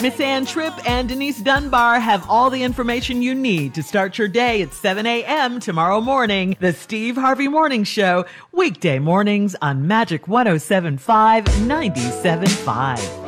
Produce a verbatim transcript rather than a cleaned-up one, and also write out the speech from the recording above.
Miss Ann Tripp and Denise Dunbar have all the information you need to start your day at seven a.m. tomorrow morning. The Steve Harvey Morning Show, weekday mornings on Magic one oh seven point five, ninety-seven point five.